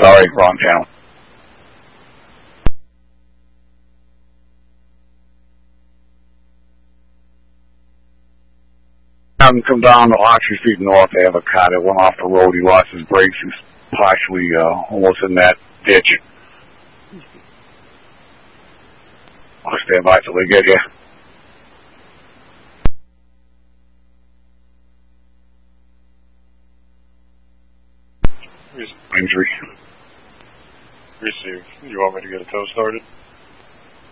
Sorry, wrong channel. Come down to Archery Street North. They have a car that went off the road. He lost his brakes. He's partially almost in that ditch. I'll stand by till they get here. Injury. Receive. You want me to get a tow started?